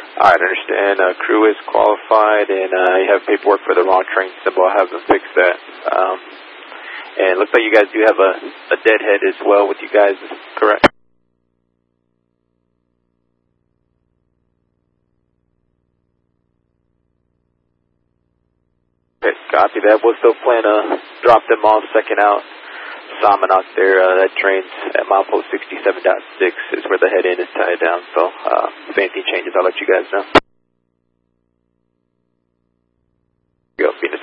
Alright, I understand. Crew is qualified, and you have paperwork for the wrong train symbol. I'll have them fix that. And it looks like you guys do have a deadhead as well with you guys, correct? Okay, copy that. We'll still plan to drop them off second out. Salmon out there, that train's at milepost 67.6 is where the head end is tied down, so if anything changes, I'll let you guys know. Go, Phoenix